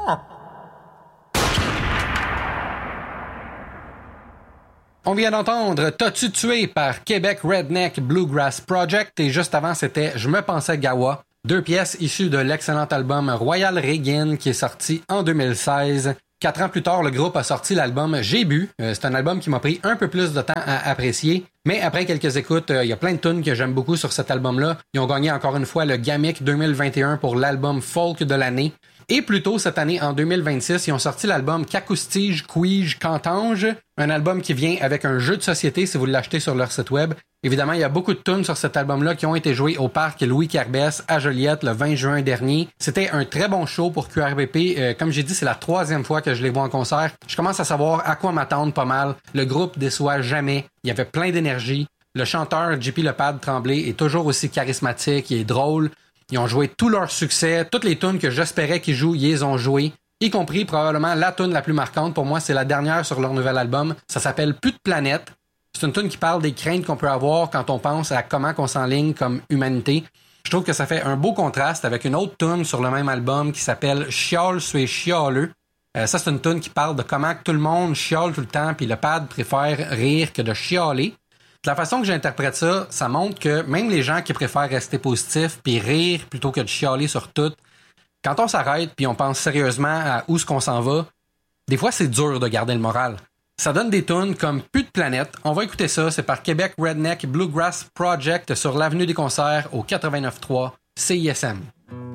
On vient d'entendre T'as-tu tué par Québec Redneck Bluegrass Project et juste avant c'était Je me pensais Gawa, deux pièces issues de l'excellent album Royal Reagan qui est sorti en 2016. 4 ans plus tard, le groupe a sorti l'album J'ai bu. C'est un album qui m'a pris un peu plus de temps à apprécier, mais après quelques écoutes, il y a plein de tunes que j'aime beaucoup sur cet album-là. Ils ont gagné encore une fois le GAMIC 2021 pour l'album folk de l'année. Et plus tôt cette année, en 2026, ils ont sorti l'album Qu'acoustige, Quige, Cantange, un album qui vient avec un jeu de société si vous l'achetez sur leur site web. Évidemment, il y a beaucoup de tunes sur cet album-là qui ont été jouées au parc Louis Carbès à Joliette le 20 juin dernier. C'était un très bon show pour QRBP. Comme j'ai dit, c'est la 3e fois que je les vois en concert. Je commence à savoir à quoi m'attendre pas mal. Le groupe déçoit jamais. Il y avait plein d'énergie. Le chanteur JP Lepad Tremblay est toujours aussi charismatique, il est drôle. Ils ont joué tout leur succès. Toutes les tunes que j'espérais qu'ils jouent, ils les ont jouées. Y compris probablement la tune la plus marquante. Pour moi, c'est la dernière sur leur nouvel album. Ça s'appelle Plus de planète. C'est une tune qui parle des craintes qu'on peut avoir quand on pense à comment qu'on s'enligne comme humanité. Je trouve que ça fait un beau contraste avec une autre tune sur le même album qui s'appelle Chiale, c'est chialeux. Ça, c'est une tune qui parle de comment tout le monde chiale tout le temps puis le pad préfère rire que de chialer. De la façon que j'interprète ça, ça montre que même les gens qui préfèrent rester positifs puis rire plutôt que de chialer sur tout, quand on s'arrête puis on pense sérieusement à où est-ce qu'on s'en va, des fois c'est dur de garder le moral. Ça donne des tunes comme Plus de planète. On va écouter ça, c'est par Québec Redneck Bluegrass Project sur l'avenue des concerts au 89.3 CISM.